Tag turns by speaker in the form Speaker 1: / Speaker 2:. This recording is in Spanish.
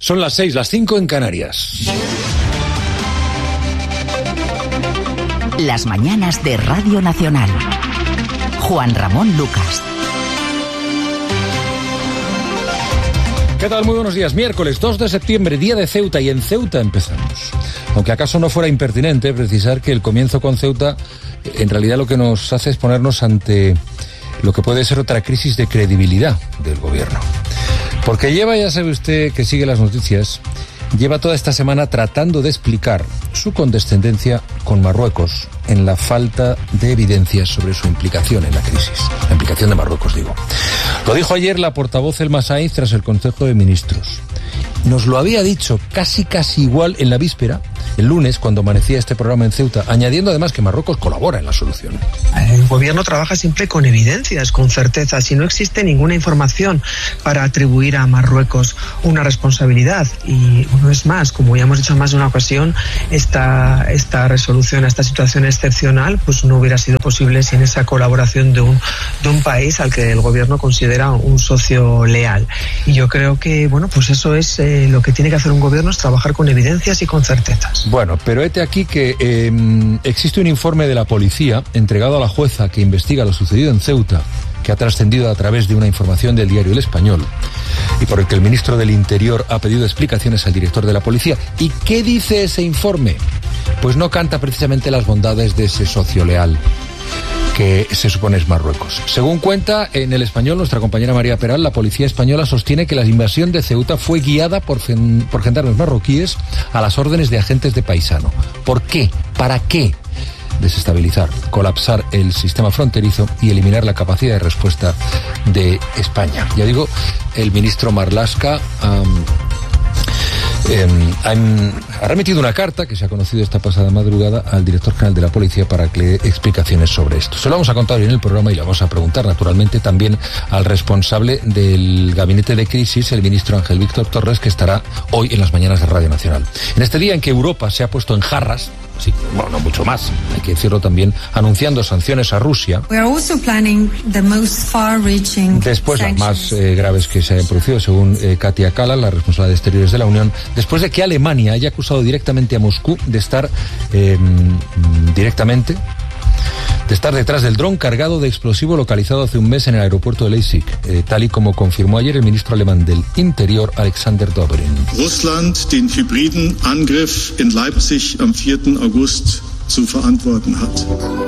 Speaker 1: Son las 6, las 5 en Canarias.
Speaker 2: Las mañanas de Radio Nacional. Juan Ramón Lucas.
Speaker 1: ¿Qué tal? Muy buenos días. Miércoles 2 de septiembre, día de Ceuta, y en Ceuta empezamos. Aunque acaso no fuera impertinente precisar que el comienzo con Ceuta en realidad lo que nos hace es ponernos ante lo que puede ser otra crisis de credibilidad del gobierno. Porque ya sabe usted que sigue las noticias, lleva toda esta semana tratando de explicar su condescendencia con Marruecos en la falta de evidencias sobre su implicación en la crisis. La implicación de Marruecos, digo. Lo dijo ayer la portavoz Elma Sainz tras el Consejo de Ministros. Nos lo había dicho casi igual en la víspera, el lunes, cuando amanecía este programa en Ceuta, añadiendo además que Marruecos colabora en la solución.
Speaker 3: El gobierno trabaja siempre con evidencias, con certezas, y no existe ninguna información para atribuir a Marruecos una responsabilidad. Y uno es más, como ya hemos dicho en más de una ocasión, esta resolución, esta situación excepcional, pues no hubiera sido posible sin esa colaboración de un país al que el gobierno considera un socio leal. Y yo creo que, bueno, pues eso es lo que tiene que hacer un gobierno, es trabajar con evidencias y con certezas.
Speaker 1: Bueno, pero hete aquí que existe un informe de la policía entregado a la jueza que investiga lo sucedido en Ceuta, que ha trascendido a través de una información del diario El Español, y por el que el ministro del Interior ha pedido explicaciones al director de la policía. ¿Y qué dice ese informe? Pues no canta precisamente las bondades de ese socio leal que se supone es Marruecos. Según cuenta en El Español nuestra compañera María Peral, la policía española sostiene que la invasión de Ceuta fue guiada por gendarmes marroquíes a las órdenes de agentes de Paisano. ¿Por qué? ¿Para qué? Desestabilizar, colapsar el sistema fronterizo y eliminar la capacidad de respuesta de España. Ya digo, el ministro Marlaska ha remitido una carta que se ha conocido esta pasada madrugada al director general de la policía para que le dé explicaciones sobre esto. Se lo vamos a contar hoy en el programa y le vamos a preguntar naturalmente también al responsable del gabinete de crisis, el ministro Ángel Víctor Torres, que estará hoy en las mañanas de Radio Nacional. En este día en que Europa se ha puesto en jarras, sí, bueno, no mucho más, hay que decirlo también, anunciando sanciones a Rusia. Después las más graves que se hayan producido, según Katia Kallas, la responsable de Exteriores de la Unión, después de que Alemania haya acusado directamente a Moscú de estar detrás del dron cargado de explosivo localizado hace un mes en el aeropuerto de Leipzig, tal y como confirmó ayer el ministro alemán del Interior, Alexander Dobrin.
Speaker 4: Russland den hybriden Angriff in Leipzig am 4. August zu verantworten hat.